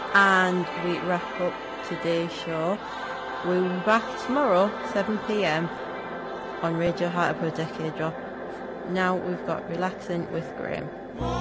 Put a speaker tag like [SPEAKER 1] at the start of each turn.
[SPEAKER 1] and we wrap up today's show. We'll be back tomorrow, 7 p.m. on Radio Heart of a Decade Drop. Now we've got Relaxing with Graham.